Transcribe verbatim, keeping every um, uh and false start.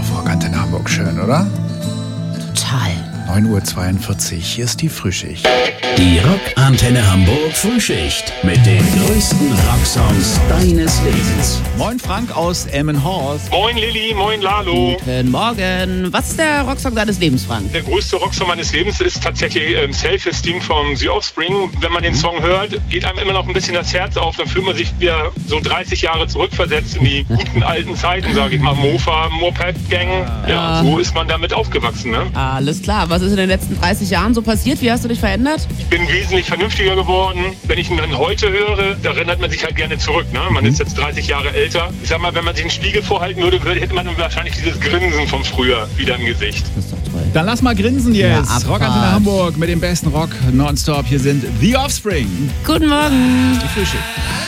auf Rockantenne Hamburg. Schön, oder? Total. neun Uhr zweiundvierzig, hier ist die Frühschicht. Die Rockantenne Hamburg Frühschicht mit den größten Rocksongs deines Lebens. Moin Frank aus Emmenhorst. Moin Lilly, moin Lalo. Guten Morgen. Was ist der Rocksong deines Lebens, Frank? Der größte Rocksong meines Lebens ist tatsächlich ähm, Self-Esteem von The Offspring. Wenn man den Song hört, geht einem immer noch ein bisschen das Herz auf. Dann fühlt man sich wieder so dreißig Jahre zurückversetzt in die guten alten Zeiten, sage ich mal. Mofa, Moped-Gang. Ja, so ist man damit aufgewachsen, ne? Alles klar. Was ist in den letzten dreißig Jahren so passiert? Wie hast du dich verändert? Ich bin wesentlich vernünftiger geworden. Wenn ich ihn dann heute höre, da erinnert man sich halt gerne zurück. Ne? Man ist jetzt dreißig Jahre älter. Ich sag mal, wenn man sich einen Spiegel vorhalten würde, hätte man wahrscheinlich dieses Grinsen von früher wieder im Gesicht. Das ist doch toll. Dann lass mal grinsen jetzt. Ja, Rockantenne Hamburg mit dem besten Rock nonstop. Hier sind The Offspring. Guten Morgen. Die Frühschicht.